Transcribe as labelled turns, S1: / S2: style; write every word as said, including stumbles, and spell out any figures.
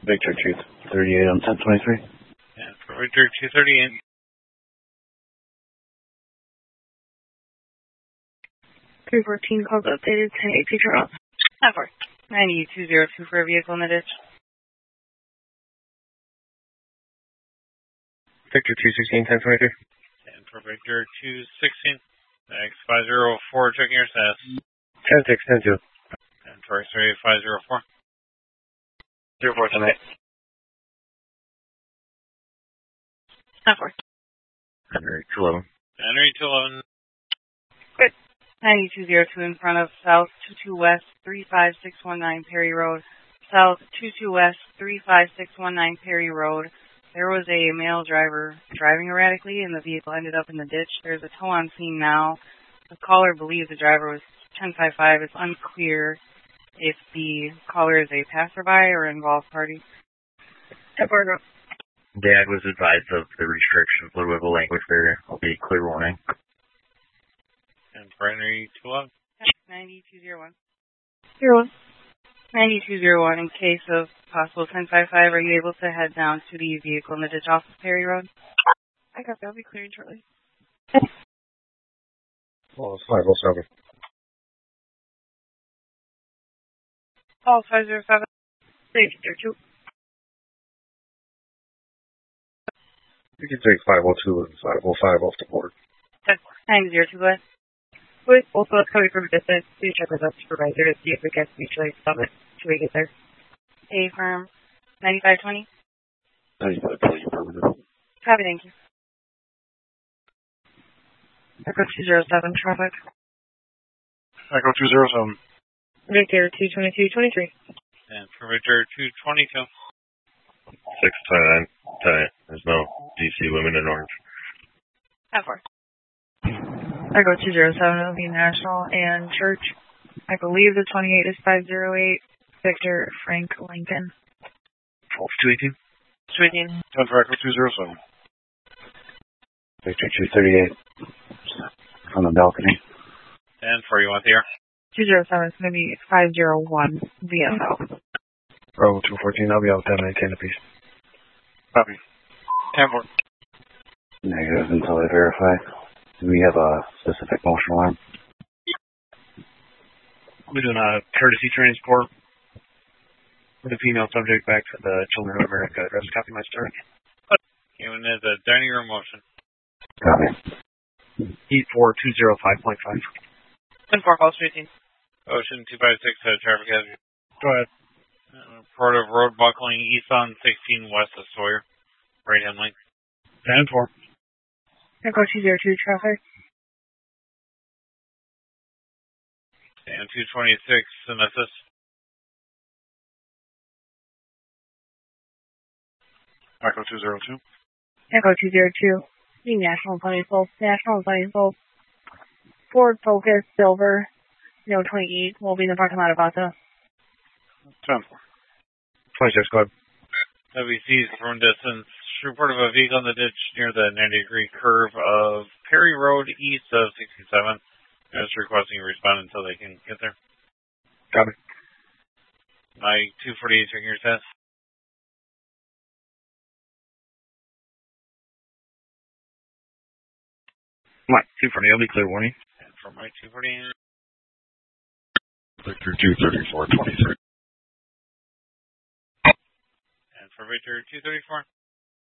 S1: Victor two thirty-eight on ten twenty-three.
S2: And for Victor two thirty-eight.
S3: three fourteen calls updated, ten eight future off.
S4: ten four. ninety-two oh two for a vehicle in the ditch.
S5: Victor two sixteen, ten twenty-three.
S2: And for Victor two sixteen. X five zero four, checking your status.
S5: ten six, ten two.
S2: And for X-ray five zero four.
S5: zero four tonight.
S4: ten four.
S5: Henry two eleven.
S2: Henry two eleven.
S4: Good. ninety-two oh two in front of South two two West three five six one nine Perry Road. South two two West three five six one nine Perry Road. There was a male driver driving erratically and the vehicle ended up in the ditch. There's a tow on scene now. The caller believes the driver was ten fifty-five. It's unclear if the caller is a passerby or involved party.
S5: Dad was advised of the restrictions, a little bit of a language barrier. I'll be clear warning.
S2: And for Henry two eleven.
S4: ninety-two oh one.
S3: Zero one.
S4: ninety-two oh one, in case of possible ten fifty-five, are you able to head down to the vehicle in the ditch off of Perry Road?
S3: I got that. I'll be clearing shortly.
S5: Well, it's five oh seven.
S4: Call five oh seven.
S3: three two.
S5: You can take five oh two and five oh five off the board.
S4: nine oh two, go ahead.
S3: With both of us coming from a distance, please check with us supervisor to see if we can mutually stop it till we get there.
S4: A firm ninety-five twenty.
S1: ninety-five twenty, affirmative.
S4: Copy, thank you.
S3: Echo two zero seven, traffic.
S5: Echo two zero seven.
S3: Victor two twenty-two twenty-three.
S2: And for Victor two twenty-two.
S5: six ten, ten. There's no D C women in orange.
S4: ten four.
S3: Echo two zero seven, it'll be National and Church. I believe the twenty-eight is five oh eight. Victor Frank Lincoln.
S5: twelve two eighteen.
S4: two eighteen.
S5: ten for Echo two zero seven.
S1: Victor two thirty-eight. From the balcony.
S2: And for you want the air.
S3: two zero seven is going to be five oh one V S O.
S5: Bravo two fourteen, I'll be out ten nineteen apiece. Copy. ten four.
S1: Negative until I verify. Do we have a specific motion alarm?
S5: We're doing a courtesy transport with a female subject back to the Children of America address. Copy my story.
S2: Given as a dining room motion.
S1: Copy.
S5: eight four two zero five point five.
S4: ten four, call street team.
S2: Ocean two five six, uh, traffic hazard.
S5: Go ahead.
S2: Uh, report of road buckling east on sixteen west of Sawyer. Right hand lane.
S5: ten four.
S3: Echo two zero two, traffic.
S2: And two twenty-six, Synesis.
S5: Echo two zero two.
S3: Echo two zero two. The National Plenty Full. National Plenty Full. Ford Focus Silver. No twenty-eight. Will be in the parking lot of Vasa.
S5: ten four. twenty-six, go ahead.
S2: W C's from distance. Report of a vehicle in the ditch near the ninety degree curve of Perry Road east of sixty-seven. Just requesting a respond until they can get there.
S5: Copy.
S2: My two forty-eight, checking your test.
S5: My two forty, I'll be clear warning.
S2: And for my two forty-eight.
S5: Victor two thirty-four twenty-three.
S2: And for Victor two thirty-four.